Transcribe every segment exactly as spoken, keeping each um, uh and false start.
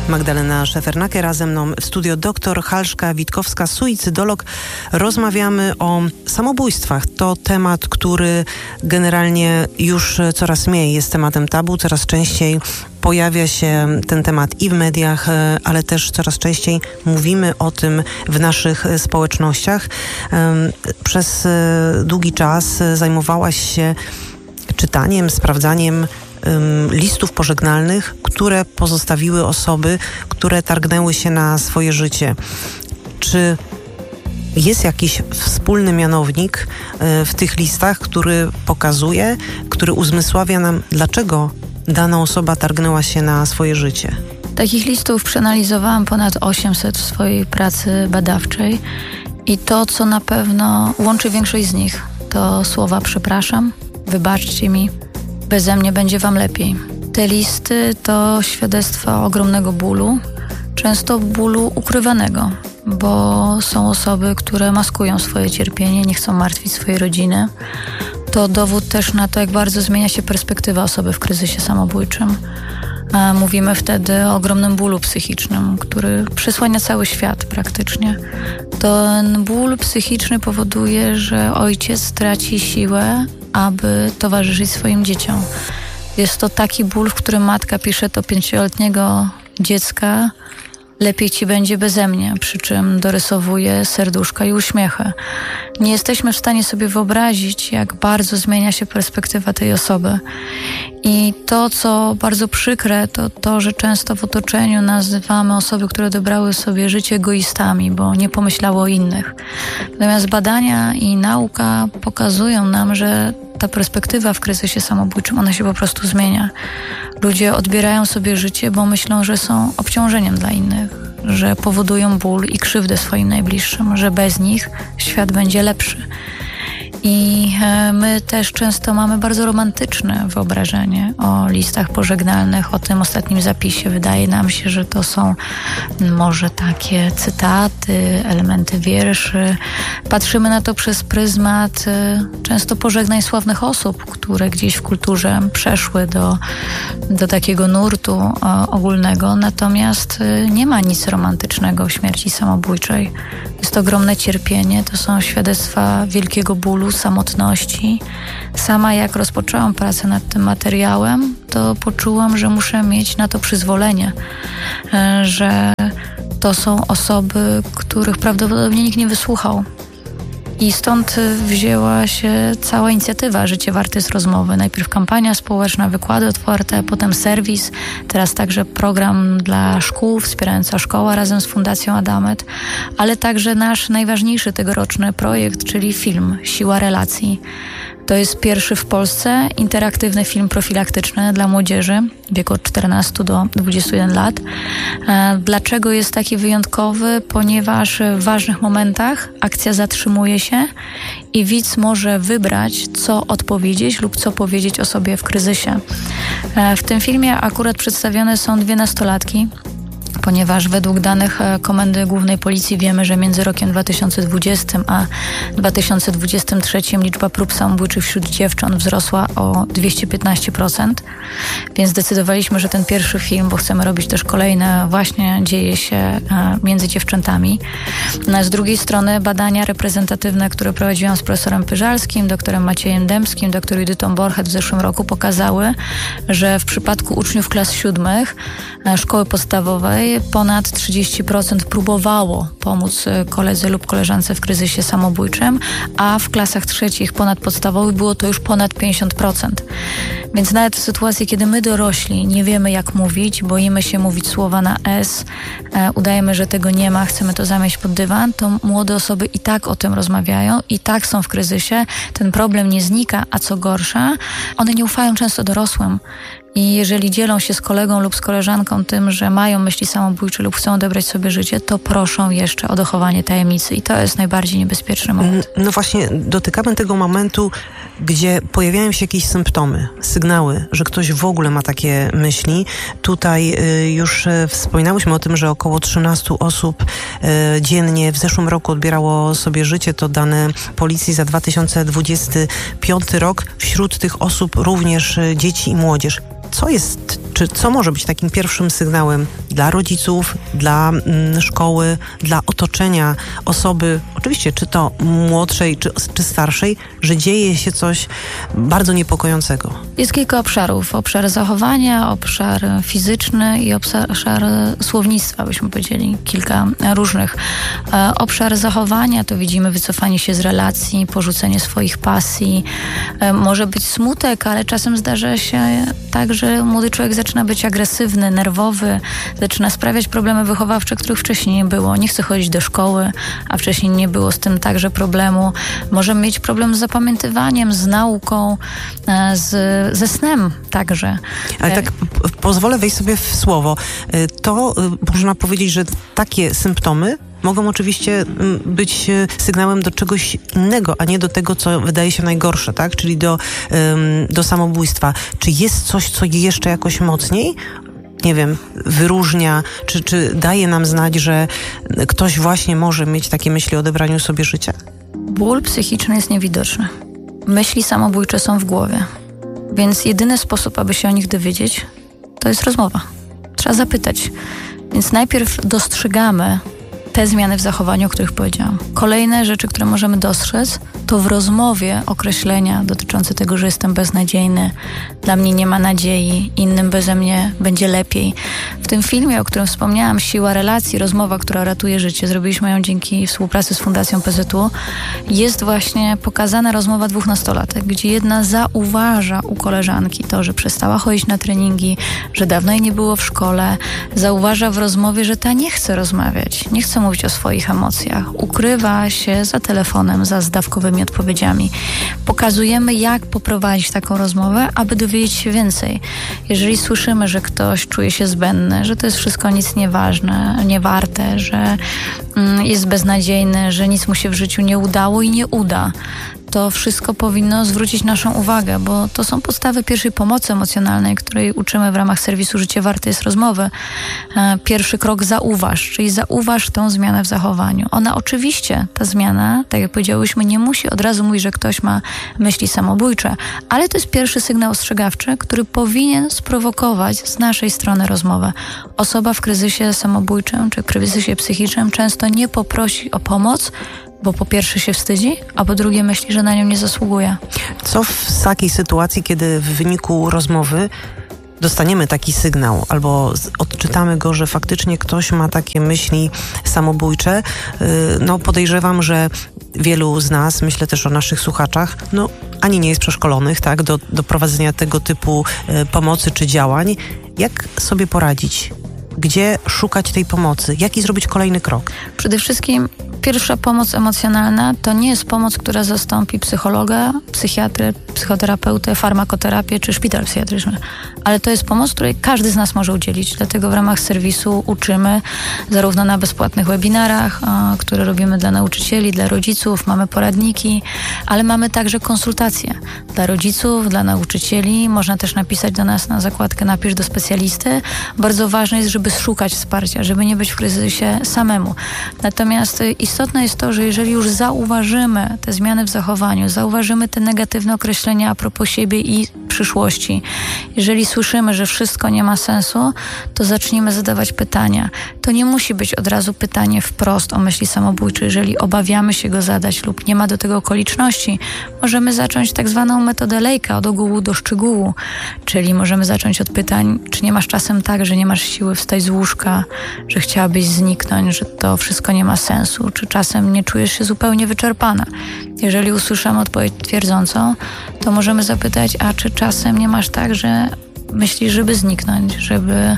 Magdalena Szefernaker, a ze mną w studio doktor Halszka Witkowska, suicydolog. Rozmawiamy o samobójstwach. To temat, który generalnie już coraz mniej jest tematem tabu, coraz częściej pojawia się ten temat i w mediach, ale też coraz częściej mówimy o tym w naszych społecznościach. Przez długi czas zajmowałaś się czytaniem, sprawdzaniem listów pożegnalnych, które pozostawiły osoby, które targnęły się na swoje życie. Czy jest jakiś wspólny mianownik w tych listach, który pokazuje, który uzmysławia nam, dlaczego dana osoba targnęła się na swoje życie? Takich listów przeanalizowałam ponad osiemset w swojej pracy badawczej i to, co na pewno łączy większość z nich, to słowa przepraszam, wybaczcie mi, beze mnie będzie wam lepiej. Te listy to świadectwa ogromnego bólu, często bólu ukrywanego, bo są osoby, które maskują swoje cierpienie, nie chcą martwić swojej rodziny. To dowód też na to, jak bardzo zmienia się perspektywa osoby w kryzysie samobójczym. A mówimy wtedy o ogromnym bólu psychicznym, który przysłania cały świat praktycznie. Ten ból psychiczny powoduje, że ojciec traci siłę, aby towarzyszyć swoim dzieciom. Jest to taki ból, w którym matka pisze do pięcioletniego dziecka: lepiej ci będzie beze mnie, przy czym dorysowuje serduszka i uśmiechy. Nie jesteśmy w stanie sobie wyobrazić, jak bardzo zmienia się perspektywa tej osoby. I to, co bardzo przykre, to to, że często w otoczeniu nazywamy osoby, które odebrały sobie życie, egoistami, bo nie pomyślały o innych. Natomiast badania i nauka pokazują nam, że ta perspektywa w kryzysie samobójczym, ona się po prostu zmienia. Ludzie odbierają sobie życie, bo myślą, że są obciążeniem dla innych, że powodują ból i krzywdę swoim najbliższym, że bez nich świat będzie lepszy. I my też często mamy bardzo romantyczne wyobrażenie o listach pożegnalnych, o tym ostatnim zapisie. Wydaje nam się, że to są może takie cytaty, elementy wierszy. Patrzymy na to przez pryzmat często pożegnań sławnych osób, które gdzieś w kulturze przeszły do, do takiego nurtu ogólnego. Natomiast nie ma nic romantycznego w śmierci samobójczej. Jest to ogromne cierpienie, to są świadectwa wielkiego bólu, samotności. Sama jak rozpoczęłam pracę nad tym materiałem, to poczułam, że muszę mieć na to przyzwolenie, że to są osoby, których prawdopodobnie nikt nie wysłuchał. I stąd wzięła się cała inicjatywa Życie warte jest rozmowy. Najpierw kampania społeczna, wykłady otwarte, potem serwis, teraz także program dla szkół, wspierająca szkoła razem z Fundacją Adamet, ale także nasz najważniejszy tegoroczny projekt, czyli film Siła relacji. To jest pierwszy w Polsce interaktywny film profilaktyczny dla młodzieży w wieku od czternastu do dwudziestu jeden lat. Dlaczego jest taki wyjątkowy? Ponieważ w ważnych momentach akcja zatrzymuje się i widz może wybrać, co odpowiedzieć lub co powiedzieć osobie w kryzysie. W tym filmie akurat przedstawione są dwie nastolatki, ponieważ według danych Komendy Głównej Policji wiemy, że między rokiem dwa tysiące dwudziestym a dwa tysiące dwudziestym trzecim liczba prób samobójczych wśród dziewcząt wzrosła o dwieście piętnaście procent, więc zdecydowaliśmy, że ten pierwszy film, bo chcemy robić też kolejne, właśnie dzieje się między dziewczętami. Z drugiej strony badania reprezentatywne, które prowadziłam z profesorem Pyżalskim, doktorem Maciejem Dębskim, doktor Judytą Borchet w zeszłym roku pokazały, że w przypadku uczniów klas siódmych szkoły podstawowej ponad trzydzieści procent próbowało pomóc koledze lub koleżance w kryzysie samobójczym, a w klasach trzecich ponadpodstawowych było to już ponad pięćdziesiąt procent. Więc nawet w sytuacji, kiedy my dorośli nie wiemy, jak mówić, boimy się mówić słowa na S, e, udajemy, że tego nie ma, chcemy to zamieść pod dywan, to młode osoby i tak o tym rozmawiają, i tak są w kryzysie, ten problem nie znika, a co gorsza, one nie ufają często dorosłym. I jeżeli dzielą się z kolegą lub z koleżanką tym, że mają myśli samobójcze lub chcą odebrać sobie życie, to proszą jeszcze o dochowanie tajemnicy. I to jest najbardziej niebezpieczny moment. No właśnie, dotykamy tego momentu, gdzie pojawiają się jakieś symptomy, sygnały, że ktoś w ogóle ma takie myśli. Tutaj y, już y, wspominałyśmy o tym, że około trzynaście osób y, dziennie w zeszłym roku odbierało sobie życie. To dane policji za dwa tysiące dwudziesty piąty rok. Wśród tych osób również y, dzieci i młodzież. co jest, czy co może być takim pierwszym sygnałem dla rodziców, dla mm, szkoły, dla otoczenia osoby, oczywiście czy to młodszej, czy, czy starszej, że dzieje się coś bardzo niepokojącego? Jest kilka obszarów. Obszar zachowania, obszar fizyczny i obszar słownictwa, byśmy powiedzieli. Kilka różnych. E, obszar zachowania to widzimy wycofanie się z relacji, porzucenie swoich pasji. E, może być smutek, ale czasem zdarza się tak, że młody człowiek zaczyna być agresywny, nerwowy, zaczyna sprawiać problemy wychowawcze, których wcześniej nie było. Nie chce chodzić do szkoły, a wcześniej nie było z tym także problemu. Może mieć problem z zapamiętywaniem, z nauką, z, ze snem także. Ale tak p- pozwolę wejść sobie w słowo. To y, można powiedzieć, że takie symptomy mogą oczywiście być sygnałem do czegoś innego, a nie do tego, co wydaje się najgorsze, tak? Czyli do, ym, do samobójstwa. Czy jest coś, co jeszcze jakoś mocniej, nie wiem, wyróżnia, czy, czy daje nam znać, że ktoś właśnie może mieć takie myśli o odebraniu sobie życia? Ból psychiczny jest niewidoczny. Myśli samobójcze są w głowie. Więc jedyny sposób, aby się o nich dowiedzieć, to jest rozmowa. Trzeba zapytać. Więc najpierw dostrzegamy te zmiany w zachowaniu, o których powiedziałam. Kolejne rzeczy, które możemy dostrzec, to w rozmowie określenia dotyczące tego, że jestem beznadziejny, dla mnie nie ma nadziei, innym beze mnie będzie lepiej. W tym filmie, o którym wspomniałam, Siła relacji, rozmowa, która ratuje życie, zrobiliśmy ją dzięki współpracy z Fundacją P Z U, jest właśnie pokazana rozmowa dwóch nastolatek, gdzie jedna zauważa u koleżanki to, że przestała chodzić na treningi, że dawno jej nie było w szkole, zauważa w rozmowie, że ta nie chce rozmawiać, nie chce mówić o swoich emocjach, ukrywa się za telefonem, za zdawkowymi odpowiedziami. Pokazujemy, jak poprowadzić taką rozmowę, aby dowiedzieć się więcej. Jeżeli słyszymy, że ktoś czuje się zbędny, że to jest wszystko nic nieważne, niewarte, że mm, jest beznadziejny, że nic mu się w życiu nie udało i nie uda, to wszystko powinno zwrócić naszą uwagę, bo to są podstawy pierwszej pomocy emocjonalnej, której uczymy w ramach serwisu Życie Warte jest rozmowy. Pierwszy krok zauważ, czyli zauważ tą zmianę w zachowaniu. Ona oczywiście, ta zmiana, tak jak powiedziałyśmy, nie musi od razu mówić, że ktoś ma myśli samobójcze, ale to jest pierwszy sygnał ostrzegawczy, który powinien sprowokować z naszej strony rozmowę. Osoba w kryzysie samobójczym czy kryzysie psychicznym często nie poprosi o pomoc, bo po pierwsze się wstydzi, a po drugie myśli, że na nią nie zasługuje. Co w takiej sytuacji, kiedy w wyniku rozmowy dostaniemy taki sygnał albo odczytamy go, że faktycznie ktoś ma takie myśli samobójcze? No podejrzewam, że wielu z nas, myślę też o naszych słuchaczach, no ani nie jest przeszkolonych, tak, do, do prowadzenia tego typu pomocy czy działań. Jak sobie poradzić? Gdzie szukać tej pomocy? Jaki zrobić kolejny krok? Przede wszystkim pierwsza pomoc emocjonalna to nie jest pomoc, która zastąpi psychologa, psychiatrę, psychoterapeutę, farmakoterapię czy szpital psychiatryczny. Ale to jest pomoc, której każdy z nas może udzielić. Dlatego w ramach serwisu uczymy zarówno na bezpłatnych webinarach, a, które robimy dla nauczycieli, dla rodziców, mamy poradniki, ale mamy także konsultacje dla rodziców, dla nauczycieli. Można też napisać do nas na zakładkę napisz do specjalisty. Bardzo ważne jest, żeby szukać wsparcia, żeby nie być w kryzysie samemu. Natomiast istotne jest to, że jeżeli już zauważymy te zmiany w zachowaniu, zauważymy te negatywne określenia a propos siebie i przyszłości, jeżeli słyszymy, że wszystko nie ma sensu, to zacznijmy zadawać pytania. To nie musi być od razu pytanie wprost o myśli samobójcze. Jeżeli obawiamy się go zadać lub nie ma do tego okoliczności, możemy zacząć tak zwaną metodę Lejka, od ogółu do szczegółu. Czyli możemy zacząć od pytań, czy nie masz czasem tak, że nie masz siły wstać z łóżka, że chciałabyś zniknąć, że to wszystko nie ma sensu, czy czasem nie czujesz się zupełnie wyczerpana. Jeżeli usłyszymy odpowiedź twierdzącą, to możemy zapytać, a czy czasem nie masz tak, że myślisz, żeby zniknąć, żeby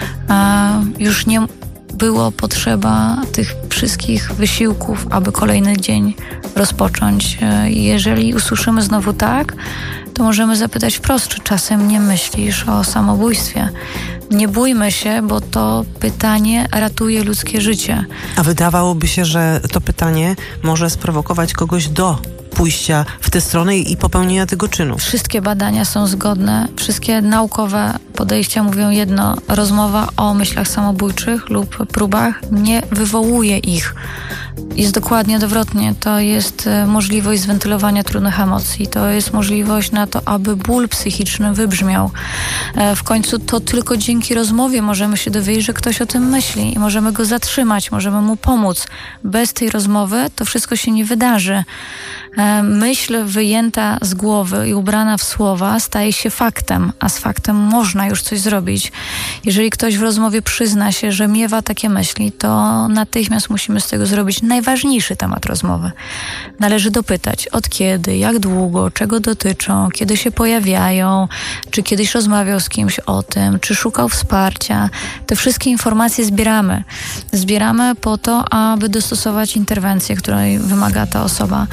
a, już nie było potrzeba tych wszystkich wysiłków, aby kolejny dzień rozpocząć. Jeżeli usłyszymy znowu tak, to możemy zapytać wprost, czy czasem nie myślisz o samobójstwie. Nie bójmy się, bo to pytanie ratuje ludzkie życie. A wydawałoby się, że to pytanie może sprowokować kogoś do pójścia w tę stronę i popełnienia tego czynu. Wszystkie badania są zgodne, wszystkie naukowe podejścia mówią jedno. Rozmowa o myślach samobójczych lub próbach nie wywołuje ich. Jest dokładnie odwrotnie. To jest możliwość zwentylowania trudnych emocji. To jest możliwość na to, aby ból psychiczny wybrzmiał. W końcu to tylko dzięki rozmowie możemy się dowiedzieć, że ktoś o tym myśli i możemy go zatrzymać, możemy mu pomóc. Bez tej rozmowy to wszystko się nie wydarzy. Myśl wyjęta z głowy i ubrana w słowa staje się faktem, a z faktem można już coś zrobić. Jeżeli ktoś w rozmowie przyzna się, że miewa takie myśli, to natychmiast musimy z tego zrobić najważniejszy temat rozmowy. Należy dopytać, od kiedy, jak długo, czego dotyczą, kiedy się pojawiają, czy kiedyś rozmawiał z kimś o tym, czy szukał wsparcia. Te wszystkie informacje zbieramy. Zbieramy po to, aby dostosować interwencję, której wymaga ta osoba.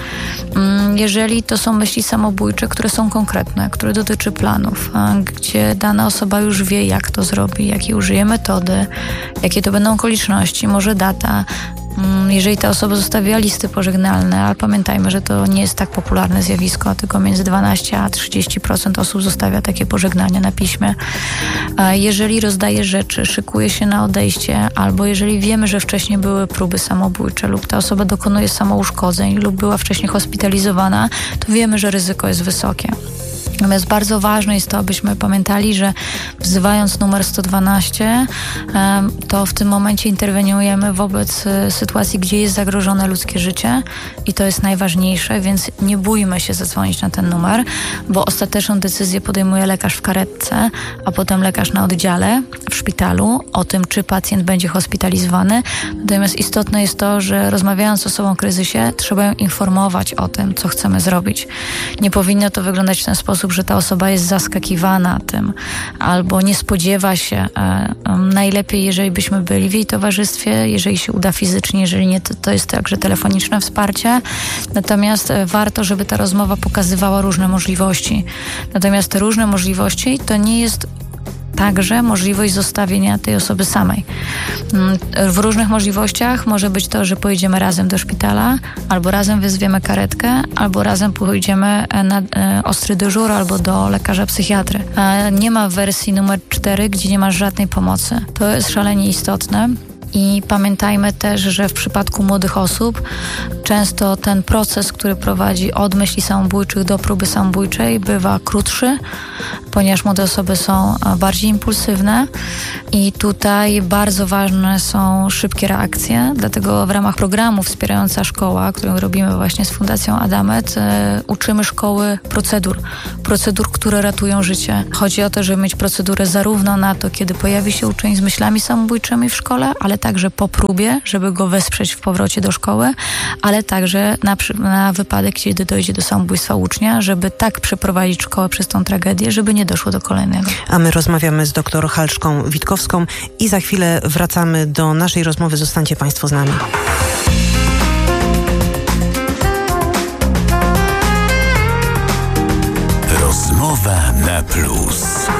Jeżeli to są myśli samobójcze, które są konkretne, które dotyczy planów, gdzie dana osoba już wie, jak to zrobi, jakie użyje metody, jakie to będą okoliczności, może data. Jeżeli ta osoba zostawiła listy pożegnalne, ale pamiętajmy, że to nie jest tak popularne zjawisko, tylko między dwanaście a trzydzieści procent osób zostawia takie pożegnania na piśmie. Jeżeli rozdaje rzeczy, szykuje się na odejście, albo jeżeli wiemy, że wcześniej były próby samobójcze lub ta osoba dokonuje samouszkodzeń lub była wcześniej hospitalizowana, to wiemy, że ryzyko jest wysokie. Natomiast bardzo ważne jest to, abyśmy pamiętali, że wzywając numer sto dwanaście, to w tym momencie interweniujemy wobec sytuacji, gdzie jest zagrożone ludzkie życie i to jest najważniejsze, więc nie bójmy się zadzwonić na ten numer, bo ostateczną decyzję podejmuje lekarz w karetce, a potem lekarz na oddziale w szpitalu o tym, czy pacjent będzie hospitalizowany. Natomiast istotne jest to, że rozmawiając z osobą w kryzysie, trzeba ją informować o tym, co chcemy zrobić. Nie powinno to wyglądać w ten sposób, że ta osoba jest zaskakiwana tym albo nie spodziewa się. Najlepiej, jeżeli byśmy byli w jej towarzystwie, jeżeli się uda fizycznie, jeżeli nie, to, to jest także telefoniczne wsparcie. Natomiast warto, żeby ta rozmowa pokazywała różne możliwości. Natomiast te różne możliwości to nie jest także możliwość zostawienia tej osoby samej. W różnych możliwościach może być to, że pojedziemy razem do szpitala, albo razem wezwiemy karetkę, albo razem pójdziemy na ostry dyżur, albo do lekarza psychiatry. Nie ma wersji numer cztery, gdzie nie ma żadnej pomocy. To jest szalenie istotne. I pamiętajmy też, że w przypadku młodych osób często ten proces, który prowadzi od myśli samobójczych do próby samobójczej, bywa krótszy, ponieważ młode osoby są bardziej impulsywne i tutaj bardzo ważne są szybkie reakcje. Dlatego w ramach programu Wspierająca Szkoła, którą robimy właśnie z Fundacją Adamet, uczymy szkoły procedur. Procedur, które ratują życie. Chodzi o to, żeby mieć procedurę zarówno na to, kiedy pojawi się uczeń z myślami samobójczymi w szkole, ale także po próbie, żeby go wesprzeć w powrocie do szkoły, ale także na, na wypadek, kiedy dojdzie do samobójstwa ucznia, żeby tak przeprowadzić szkołę przez tą tragedię, żeby nie doszło do kolejnego. A my rozmawiamy z doktor Halszką Witkowską i za chwilę wracamy do naszej rozmowy. Zostańcie Państwo z nami. Rozmowa na plus.